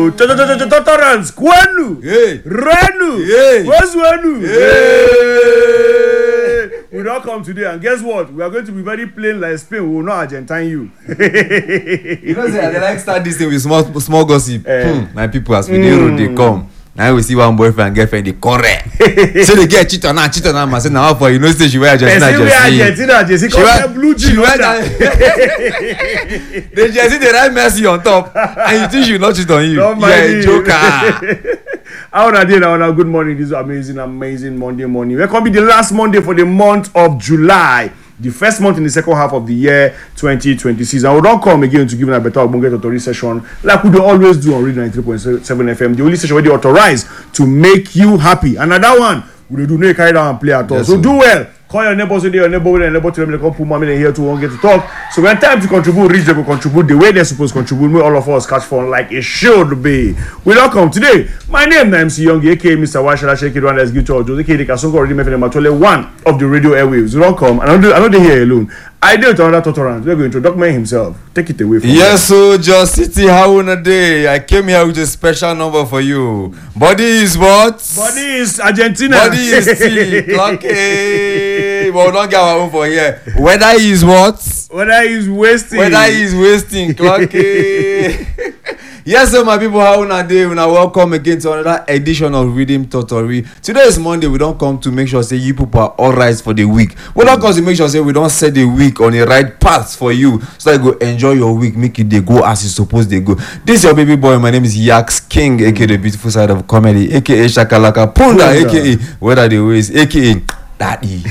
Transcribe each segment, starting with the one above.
Yo, Totorans, Kwenu, Renu, Wenu. We don't come today, and guess what? We are going to be very plain like Spain. We will not Argentine you. You know, they like start this thing with small gossip. My people, as we they come. Now we see one boyfriend and girlfriend, they correct. So they get cheat on her. I say, now for you know, say she wear Argentina jersey. She wear blue jeans. The jersey, they write Messi on top, and you think she will not cheat on you? You're a joker. Now, good morning. This is amazing Monday morning. We're going to be the last Monday for the month of July. The first month in the second half of the year 2026. And we don't come again to give a better Ogbonge Totori session like we do always do on Radio 93.7 FM. The only session where they authorize to make you happy. Another one, we do not carry down and play at all. Yes, so do well. Call your neighbors today, your neighbor and neighbor to them. They come put mommy in here to get to talk. So when time to contribute, reach, they will contribute the way they're supposed to contribute. We all of us catch fun like it should be. We welcome today. My name is MC Young, aka Mr. Washala Shake It One. Let's get to our Jose K. Kasongo already made them actually one of the radio airwaves. We welcome. And I'm not here alone. I did another Totorans. We're going to document himself. Take it away from yes, so Just City, how on a day? I came here with a special number for you. Body is what? Body is Argentina. Body is T. Okay. Well, don't get our own for here. Weather is what? Weather is wasting. Weather is wasting. Okay. Yes, so my people, how on a day? Una welcome again to another edition of Rhythm Totori. Today is Monday. We don't come to make sure say you people are all right for the week. We don't come to make sure say we don't set the week on the right path for you, so that you go enjoy your week, make it they go as you supposed they go. This is your baby boy. My name is Yax King, aka the beautiful side of comedy, aka Shakalaka Punda, aka Whether the Ways, aka Daddy.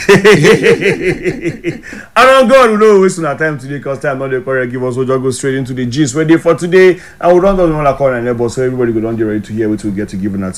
And on God, we don't waste our time today because time not the correct. Give us, we'll just go straight into the gist. We're there for today, and we don't know the corner, but so everybody go down there ready to hear what we get to give us